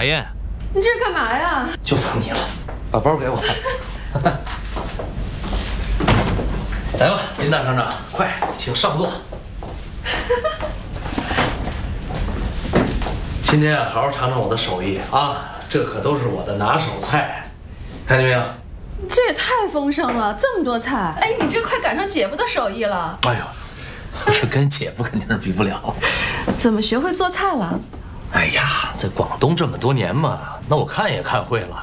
海燕， 你这是干嘛呀？ 就等你了，把包给我。来吧，林大厂长，快，请上座。今天啊，好好尝尝我的手艺啊，这可都是我的拿手菜，看见没有？ 这也太丰盛了，这么多菜！哎，你这快赶上姐夫的手艺了。 哎呦，跟姐夫肯定是比不了。 怎么学会做菜了？ 哎呀，在广东这么多年嘛，那我看也看会了。